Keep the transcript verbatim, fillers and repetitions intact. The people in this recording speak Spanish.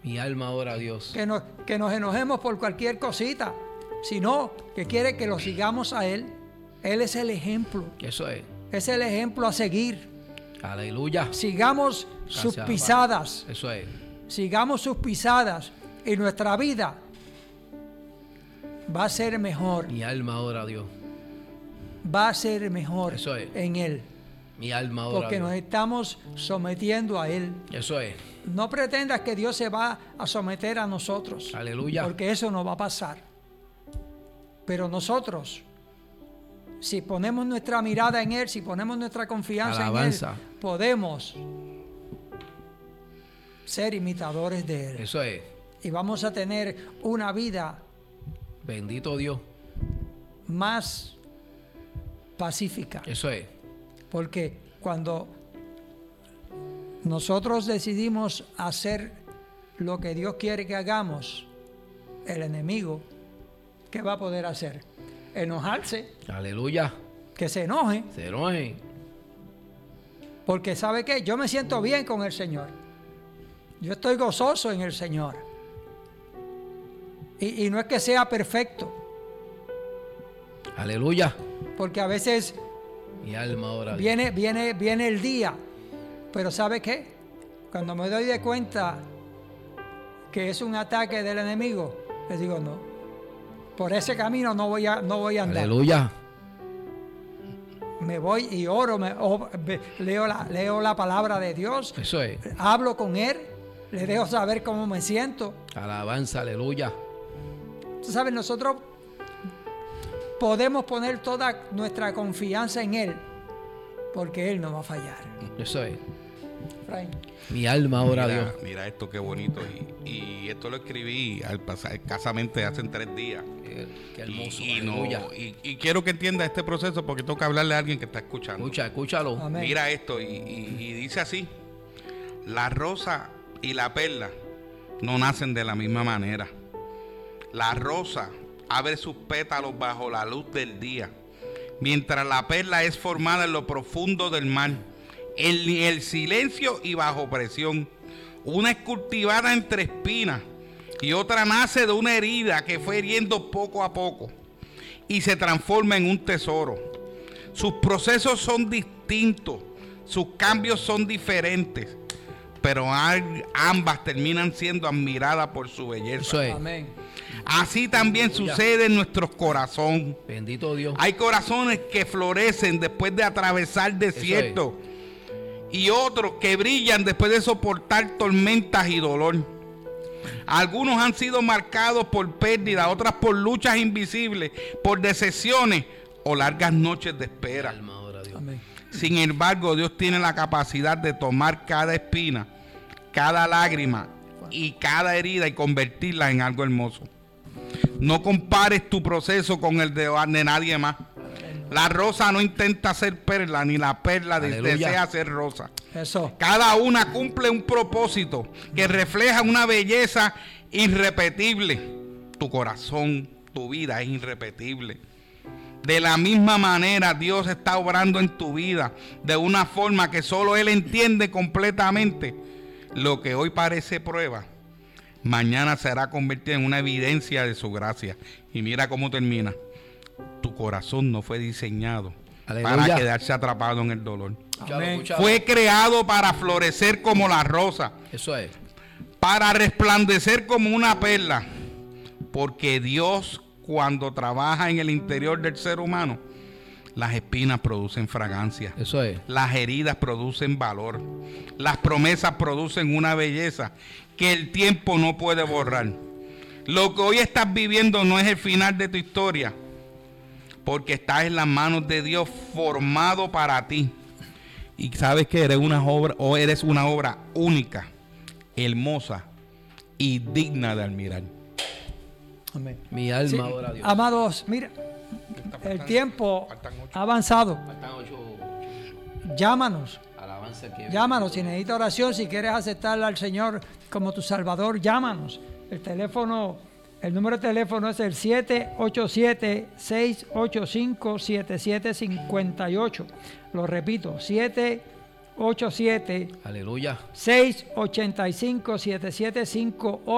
Mi alma adora a Dios. Que nos, que nos enojemos por cualquier cosita, sino que quiere que lo sigamos a Él. Él es el ejemplo. Eso es. Es el ejemplo a seguir. Aleluya. Sigamos sus Gracias, pisadas. Padre. Eso es. Sigamos sus pisadas y nuestra vida va a ser mejor. Mi alma adora a Dios. Va a ser mejor Eso es. en Él. Mi alma adora Porque a nos Dios. estamos sometiendo a Él. Eso es. No pretendas que Dios se va a someter a nosotros. Aleluya. Porque eso no va a pasar. Pero nosotros, si ponemos nuestra mirada en Él, si ponemos nuestra confianza Alabanza. en Él, podemos ser imitadores de Él. Eso es. Y vamos a tener una vida Bendito Dios. más pacífica. Eso es. Porque cuando nosotros decidimos hacer lo que Dios quiere que hagamos, el enemigo, ¿qué va a poder hacer? Enojarse, Aleluya. que se enoje, Se enoje. porque ¿sabe qué? Yo me siento bien con el Señor. Yo estoy gozoso en el Señor. Y, y no es que sea perfecto, Aleluya. porque a veces Mi alma adora a Dios. viene, viene, viene el día, pero ¿sabe qué? Cuando me doy de cuenta que es un ataque del enemigo, les digo no. Por ese camino no voy a, no voy a andar. Aleluya. Me voy y oro, me, o- me- leo, la, leo la palabra de Dios, Eso es. hablo con Él, le dejo saber cómo me siento. Alabanza. Aleluya. Tú sabes, nosotros podemos poner toda nuestra confianza en Él, porque Él no va a fallar. Eso es. Efraín. Mi alma adora a Mira, Dios. mira esto qué bonito. Y, y esto lo escribí al pasar escasamente hace tres días. Qué, qué hermoso. Y, y no- Aleluya. y- y quiero que entienda este proceso porque tengo que hablarle a alguien que está escuchando. Escucha, escúchalo. Amén. Mira esto y, y- y dice así: la rosa y la perla no nacen de la misma manera. La rosa abre sus pétalos bajo la luz del día, mientras la perla es formada en lo profundo del mar, en el silencio y bajo presión. Una es cultivada entre espinas y otra nace de una herida que fue hiriendo poco a poco y se transforma en un tesoro. Sus procesos son distintos, sus cambios son diferentes, pero al- ambas terminan siendo admiradas por su belleza. Eso es. Amén. Así también Aleluya. sucede en nuestros corazones. Bendito Dios. Hay corazones que florecen después de atravesar desiertos y otros que brillan después de soportar tormentas y dolor. Algunos han sido marcados por pérdida, otras por luchas invisibles, por decepciones o largas noches de Mi espera. alma adora a Dios. Amén. Sin embargo, Dios tiene la capacidad de tomar cada espina, cada lágrima y cada herida y convertirla en algo hermoso. No compares tu proceso con el de, de nadie más. La rosa no intenta ser perla, ni la perla de- Aleluya. desea ser rosa. Eso. Cada una cumple un propósito que refleja una belleza irrepetible. Tu corazón, tu vida es irrepetible. De la misma manera, Dios está obrando en tu vida de una forma que solo Él entiende completamente. Lo que hoy parece prueba, mañana será convertido en una evidencia de su gracia. Y mira cómo termina. Tu corazón no fue diseñado Aleluya. para quedarse atrapado en el dolor. Escúchalo, Amén. escúchalo. Fue creado para florecer como la rosa, Eso es. para resplandecer como una perla. Porque Dios, cuando trabaja en el interior del ser humano, las espinas producen fragancia, Eso es. las heridas producen valor, las promesas producen una belleza que el tiempo no puede borrar. Lo que hoy estás viviendo no es el final de tu historia, porque estás en las manos de Dios, formado para ti. Y sabes que eres una obra, o eres una obra única, hermosa y digna de admirar. Amén. Mi alma Sí, adora a Dios. amados, mira, el tiempo ha avanzado. Faltan ocho Llámanos, alabanzas que llámanos. Si necesitas oración, si quieres aceptar al Señor como tu Salvador, llámanos. El teléfono, el número de teléfono es el siete ocho siete, seis ocho cinco, siete siete cinco ocho. Lo repito, siete ocho siete, Aleluya. seis ocho cinco, siete siete cinco ocho.